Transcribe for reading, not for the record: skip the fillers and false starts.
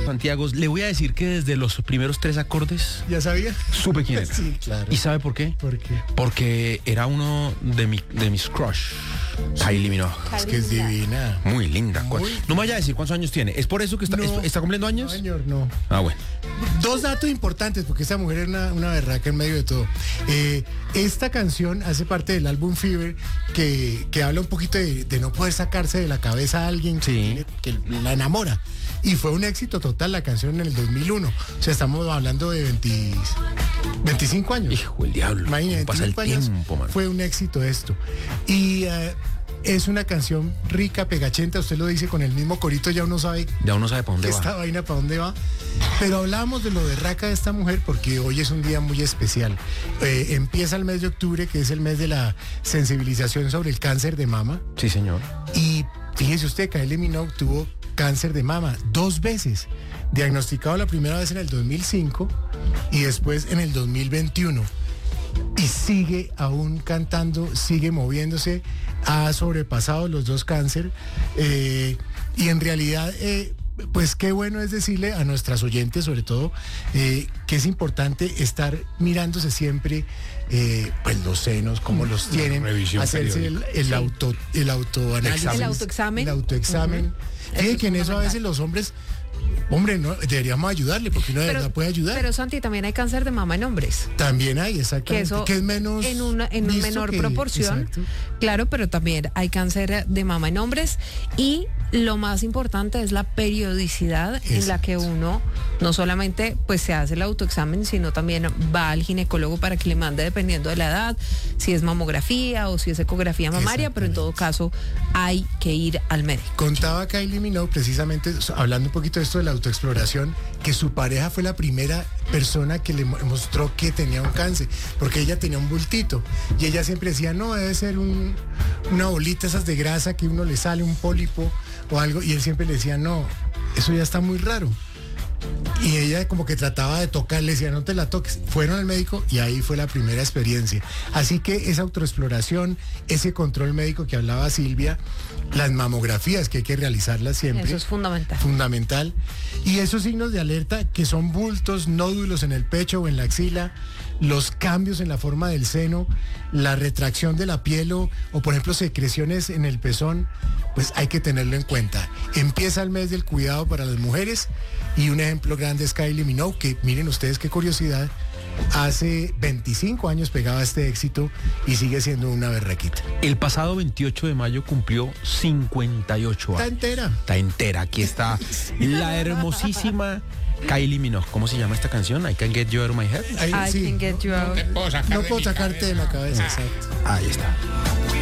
Santiago, le voy a decir que desde los primeros 3 acordes ¿Ya sabía? supe quién era. Sí, claro. ¿Y sabe por qué? ¿Por qué? Porque era uno de mis crush. Kylie Minogue. Es que es divina. Muy linda. Muy. No me vaya a decir cuántos años tiene. ¿Es por eso que está, No. está cumpliendo No, años? señor, no. Ah, bueno. Dos datos importantes, porque esta mujer es una berraca en medio de todo. Esta canción hace parte del álbum Fever, que habla un poquito de no poder sacarse de la cabeza a alguien Sí. que la enamora. Y fue un éxito total la canción en el 2001. O sea, estamos hablando de 25 años. Hijo, el diablo. Imagínate, ¿Cómo pasa el 25 años tiempo, man? fue un éxito esto. Y es una canción rica, pegachenta, usted lo dice con el mismo corito, ya uno sabe Ya uno sabe para dónde esta va. vaina para dónde va. Pero hablábamos de lo berraca de esta mujer porque hoy es un día muy especial. Empieza el mes de octubre, que es el mes de la sensibilización sobre el cáncer de mama. Sí, señor. Y fíjese usted, Kylie Minogue tuvo cáncer de mama 2 veces. Diagnosticado la primera vez en el 2005 y después en el 2021. Y sigue aún cantando, sigue moviéndose, ha sobrepasado los 2 cáncer. Y en realidad, pues qué bueno es decirle a nuestras oyentes, sobre todo, que es importante estar mirándose siempre pues los senos, como los tienen, revisión hacerse el autoanálisis. El autoexamen. El autoexamen. Fíjate que en eso a veces los hombres, hombre, no, deberíamos ayudarle, porque uno de verdad puede ayudar. Pero Santi, también hay cáncer de mama en hombres. También hay, Que exactamente. eso Que es menos. en una visto menor que- proporción. exacto. Claro, pero también hay cáncer de mama en hombres. Y lo más importante es la periodicidad en la que uno no solamente pues se hace el autoexamen, sino también va al ginecólogo para que le mande, dependiendo de la edad, si es mamografía o si es ecografía mamaria, pero en todo caso hay que ir al médico. Contaba Kylie Minogue, precisamente, hablando un poquito de esto de la autoexploración, que su pareja fue la primera persona que le mostró que tenía un cáncer, porque ella tenía un bultito. Y ella siempre decía, no, debe ser una bolita esas de grasa que uno le sale, un pólipo o algo. Y él siempre le decía, no, eso ya está muy raro. Y ella como que trataba de tocar, le decía, no te la toques. Fueron al médico y ahí fue la primera experiencia. Así que esa autoexploración, ese control médico que hablaba Silvia, las mamografías que hay que realizarlas siempre. Eso es fundamental. Fundamental. Y esos signos de alerta que son bultos, nódulos en el pecho o en la axila, los cambios en la forma del seno, la retracción de la piel o por ejemplo secreciones en el pezón, pues hay que tenerlo en cuenta. Empieza el mes del cuidado para las mujeres y un ejemplo grande es Kylie Minogue, que miren ustedes qué curiosidad, hace 25 años pegaba este éxito y sigue siendo una berraquita. El pasado 28 de mayo cumplió 58 Está años. entera. Está entera. Aquí está la hermosísima Kylie Minogue. ¿Cómo se llama esta canción? I Can Get You Out of My Head. Ahí, I sí. can get you out. No puedo sacarte de la cabeza, exacto. Ahí está.